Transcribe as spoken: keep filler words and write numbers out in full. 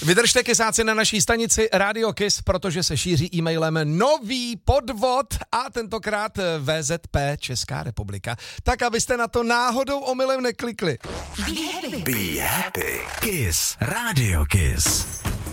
Vydržte, kysáci, na naší stanici Radio Kiss, protože se šíří e-mailem nový podvod a tentokrát V Z P Česká republika. Tak, abyste na to náhodou omylem neklikli. Be happy. Be happy. Kiss. Radio Kiss.